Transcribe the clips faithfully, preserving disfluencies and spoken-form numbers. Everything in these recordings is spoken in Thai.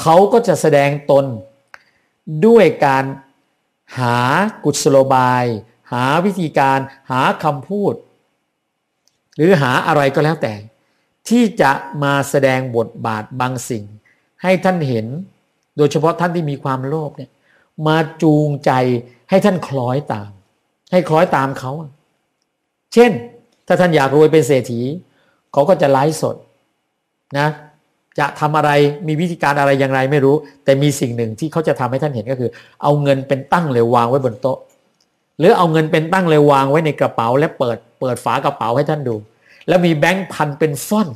เขาก็จะแสดงตนด้วยการหากุศโลบายหาวิธีการหาคำพูดหรือหาอะไรก็แล้วแต่ที่จะมาแสดงบทบาทบางสิ่งให้ท่านเห็นโดยเฉพาะท่านที่มีความโลภเนี่ยมาจูงใจให้ท่านคล้อยตามให้คล้อยตามเขาเช่นถ้าท่านอยากรวยเป็นเศรษฐีเขาก็จะไลฟ์สดนะจะทำอะไรมีวิธีการอะไรอย่างไรไม่รู้แต่มีสิ่งหนึ่งที่เขาจะทำให้ท่านเห็นก็คือเอาเงินเป็นตั้งเลยวางไว้บนโต๊ะหรือเอาเงินเป็นตั้งเลยวางไว้ในกระเป๋าและเปิดเปิดฝากระเป๋าให้ท่านดูแล้วมีแบงค์พันเป็นฟ่อน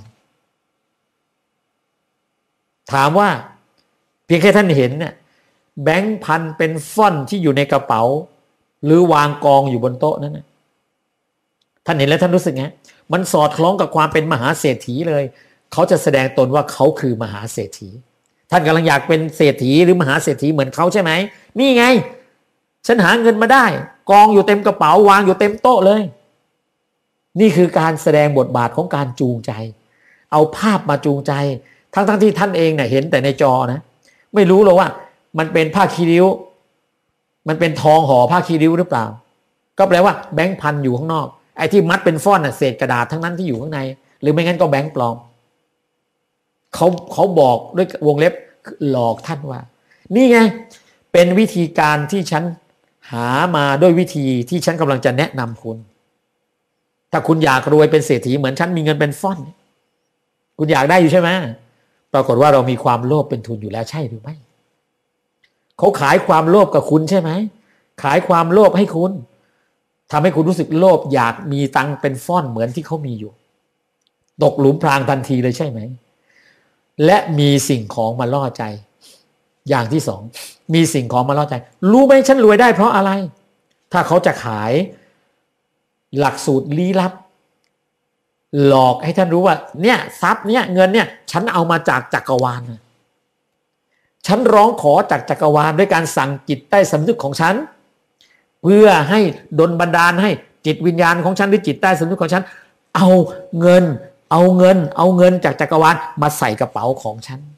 ถามว่าเพียงแค่ท่านเห็นเนี่ยแบงค์พันเป็นฟ่อนที่อยู่ในกระเป๋าหรือวางกองอยู่บนโต๊ะนั้นนะท่านเห็นแล้วท่านรู้สึกไงมันสอดคล้องกับความเป็นมหาเศรษฐีเลยเขาจะแสดงตนว่าเขาคือมหาเศรษฐีท่านกำลังอยากเป็นเศรษฐีหรือมหาเศรษฐีเหมือนเขาใช่ไหมนี่ไงฉันหาเงินมาได้กองอยู่เต็มกระเป๋าวางอยู่เต็มโต๊ะเลยนี่คือการแสดงบทบาทของการจูงใจเอาภาพมาจูงใจทั้งทั้งที่ท่านเองเนี่ยเห็นแต่ในจอนะไม่รู้หรอกว่ามันเป็นผ้าคีริ้วมันเป็นทองห่อผ้าคีริ้วหรือเปล่าก็แปลว่าแบงค์พันอยู่ข้างนอกไอ้ที่มัดเป็นฟ่อนน่ะเศษกระดาษทั้งนั้นที่อยู่ข้างในหรือไม่งั้นก็แบงค์ปลอมเขาเขาบอกด้วยวงเล็บหลอกท่านว่านี่ไงเป็นวิธีการที่ฉันหามาด้วยวิธีที่ฉันกำลังจะแนะนำคุณถ้าคุณอยากรวยเป็นเศรษฐีเหมือนฉันมีเงินเป็นฟ่อนคุณอยากได้อยู่ใช่ไหมปรากฏว่าเรามีความโลภเป็นทุนอยู่แล้วใช่หรือไม่เขาขายความโลภกับคุณใช่ไหมขายความโลภให้คุณทำให้คุณรู้สึกโลภอยากมีตังเป็นฟ่อนเหมือนที่เขามีอยู่ตกหลุมพรางทันทีเลยใช่ไหมและมีสิ่งของมาล่อใจอย่างที่สองมีสิ่งของมาล่อใจรู้ไหมฉันรวยได้เพราะอะไรถ้าเขาจะขายหลักสูตรลี้ลับหลอกให้ท่านรู้ว่าเนี่ยทรัพย์เนี่ยเงินเนี่ยฉันเอามาจากจักรวาลฉันร้องขอจากจักรวาลด้วยการสั่งจิตใต้สำนึกของฉันเพื่อให้ดลบันดาลให้จิตวิญญาณของฉันหรือจิตใต้สำนึกของฉันเอาเงินเอาเงินเอาเงินจากจักรวาลมาใส่กระเป๋าของฉัน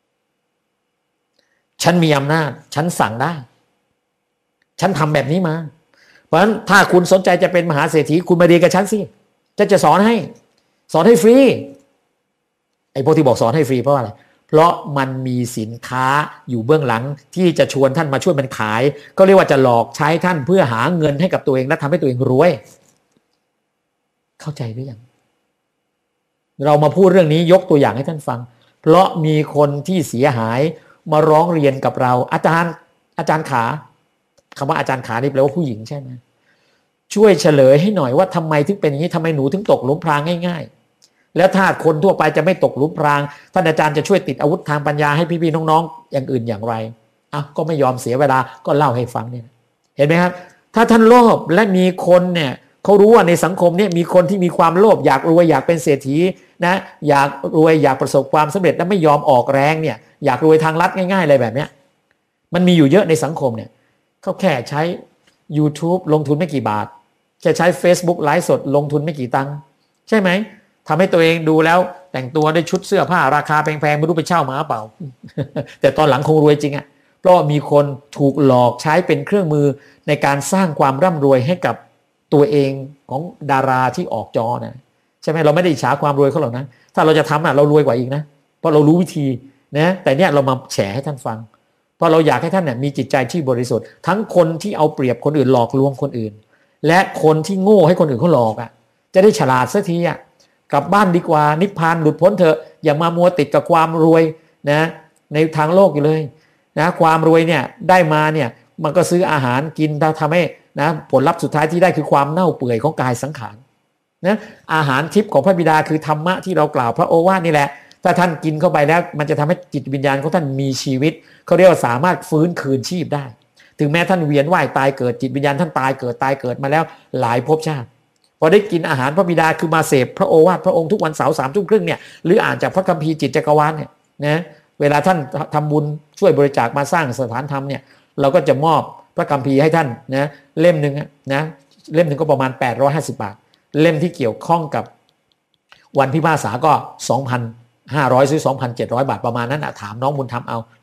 ฉันมีอำนาจฉันสั่งได้ฉันทำแบบนี้มาเพราะฉะนั้นถ้าคุณสนใจจะเป็นมหาเศรษฐีคุณมาเรียนกับฉันสิจะจะสอนให้สอนให้ฟรีไอ้พวกที่บอกสอนให้ฟรีเพราะอะไรเพราะมันมีสินค้าอยู่เบื้องหลังที่จะชวนท่านมาช่วยมันขายก็เรียกว่าจะหลอกใช้ท่านเพื่อหาเงินให้กับตัวเองและทำให้ตัวเองรวยเข้าใจหรือยังเรามาพูดเรื่องนี้ยกตัวอย่างให้ท่านฟังเพราะมีคนที่เสียหายมาร้องเรียนกับเราอาจารย์อาจารย์ขาคำว่าอาจารย์ขานี่แปลว่าผู้หญิงใช่ไหมช่วยเฉลยให้หน่อยว่าทำไมถึงเป็นอย่างนี้ทำไมหนูถึงตกหลุมพรางง่ายๆแล้วถ้าคนทั่วไปจะไม่ตกหลุมพรางท่านอาจารย์จะช่วยติดอาวุธทางปัญญาให้พี่ๆน้องๆอย่างอื่นอย่างไรอ่ะก็ไม่ยอมเสียเวลาก็เล่าให้ฟังเนี่ยเห็นไหมครับถ้าท่านโลภและมีคนเนี่ยเขารู้ว่าในสังคมเนี่ยมีคนที่มีความโลภอยากรวยอยากเป็นเศรษฐีนะอยากรวยอยากประสบความสำเร็จและไม่ยอมออกแรงเนี่ยอยากรวยทางลัดง่ายๆอะไรแบบเนี้ยมันมีอยู่เยอะในสังคมเนี่ยเขาแค่ใช้ YouTube ลงทุนไม่กี่บาทแค่ใช้ Facebook ไลฟ์สดลงทุนไม่กี่ตังค์ใช่ไหมทำให้ตัวเองดูแล้วแต่งตัวได้ชุดเสื้อผ้าราคาแพงๆไม่รู้ไปเช่ามาเปล่า แต่ตอนหลังคงรวยจริงอ่ะเพราะมีคนถูกหลอกใช้เป็นเครื่องมือในการสร้างความร่ำรวยให้กับตัวเองของดาราที่ออกจอนะใช่ไหมเราไม่ได้อิจฉาความรวยเขาหรอกนะถ้าเราจะทำอ่ะเรารวยกว่าอีกนะเพราะเรารู้วิธีนะแต่เนี้ยเรามาแฉให้ท่านฟังเพราะเราอยากให้ท่านเนี่ยมีจิตใจที่บริสุทธิ์ทั้งคนที่เอาเปรียบคนอื่นหลอกลวงคนอื่นและคนที่โง่ให้คนอื่นเขาหลอกอ่ะจะได้ฉลาดสักทีอ่ะกลับบ้านดีกว่านิพพานหลุดพ้นเถอะอย่ามามัวติดกับความรวยนะในทางโลกอยู่เลยนะความรวยเนี่ยได้มาเนี่ยมันก็ซื้ออาหารกินถ้าทำให้นะผลลัพธ์สุดท้ายที่ได้คือความเน่าเปื่อยของกายสังขารนะอาหารทิพย์ของพระบิดาคือธรรมะที่เรากล่าวพระโอวาทนี่แหละถ้าท่านกินเข้าไปแล้วมันจะทำให้จิตวิญญาณของท่านมีชีวิตเขาเรียกว่าสามารถฟื้นคืนชีพได้ถึงแม้ท่านเวียนว่ายตายเกิดจิตวิญญาณท่านตายเกิดตายเกิดมาแล้วหลายภพชาติพอได้กินอาหารพระบิดาคือมาเสพพระโอวาทพระองค์ทุกวันเสาร์สามทุ่มครึ่งเนี่ยหรืออ่านจากพระคัมภีร์จิตจักรวาลเนี่ยนะเวลาท่านทำบุญช่วยบริจาคมาสร้างสถานธรรมเนี่ยเราก็จะมอบพระคัมภีร์ให้ท่านนะเล่มหนึ่งนะเล่มหนึ่งก็ประมาณแปดร้อยห้าสิบบาทเล่มที่เกี่ยวข้องกับวันพิพากษาก็ สองพันห้าร้อย ซื้อ สองพันเจ็ดร้อย บาทประมาณนั้นนะถามน้องบุญธรรมเอา